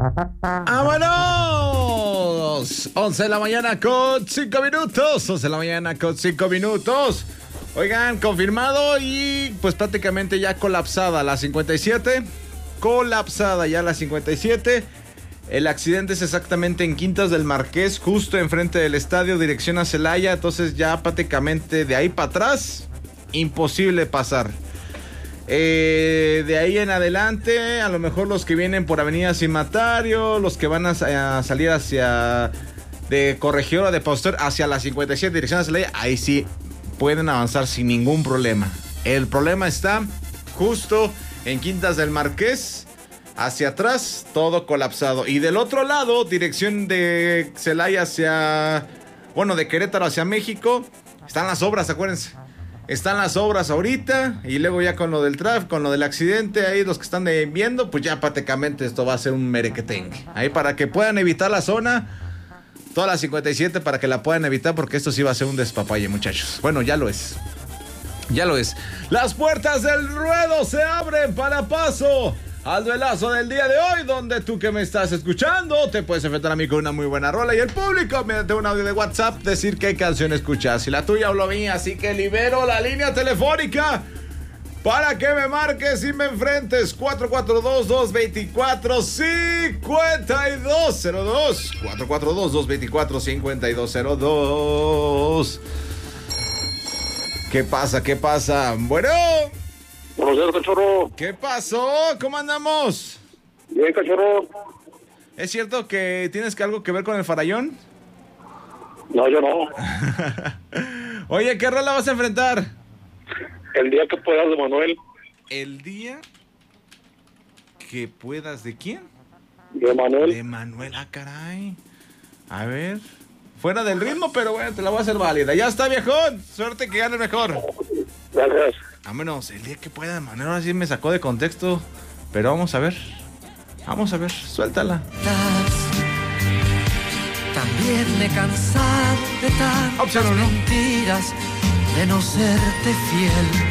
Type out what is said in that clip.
¡Vámonos! 11 de la mañana con 5 minutos. 11 de la mañana con 5 minutos. Oigan, confirmado y pues prácticamente ya colapsada la 57. Colapsada ya la 57. El accidente es exactamente en Quintas del Marqués, justo enfrente del estadio, dirección a Celaya. Entonces ya prácticamente de ahí para atrás, imposible pasar. De ahí en adelante, a lo mejor los que vienen por Avenida Cimatario, los que van a salir hacia de Corregidora de Pastor hacia la 57 dirección a Celaya, ahí sí pueden avanzar sin ningún problema. El problema está justo en Quintas del Marqués, hacia atrás, todo colapsado. Y del otro lado, dirección de Celaya hacia, bueno, de Querétaro hacia México, están las obras, acuérdense. Están las obras ahorita y luego ya con lo del tráfico, con lo del accidente, ahí los que están viendo, pues ya prácticamente esto va a ser un merequetengue. Ahí para que puedan evitar la zona, toda la 57 para que la puedan evitar, porque esto sí va a ser un despapalle, muchachos. Bueno, ya lo es. Ya lo es. Las puertas del ruedo se abren para paso al duelazo del día de hoy, donde tú que me estás escuchando te puedes enfrentar a mí con una muy buena rola y el público mediante un audio de WhatsApp decir qué canción escuchas, si la tuya o la mía. Así que libero la línea telefónica para que me marques y me enfrentes. 442-224-5202 442-224-5202. ¿Qué pasa? ¿Qué pasa? Bueno. Buenos días, cachorro. ¿Qué pasó? ¿Cómo andamos? Bien, cachorro. ¿Es cierto que tienes algo que ver con el farallón? No, yo no. Oye, ¿qué rola vas a enfrentar? El día que puedas, de Manuel. ¿El día que puedas de quién? De Manuel. De Manuel, caray. A ver. Fuera del ritmo, pero bueno, te la voy a hacer válida. Ya está, viejón. Suerte que gane mejor. Gracias. Vámonos, el día que pueda, Manuel. Ahora sí me sacó de contexto. Pero vamos a ver. Vamos a ver, suéltala. También me he cansado de tantas Opción uno. mentiras, de no serte fiel.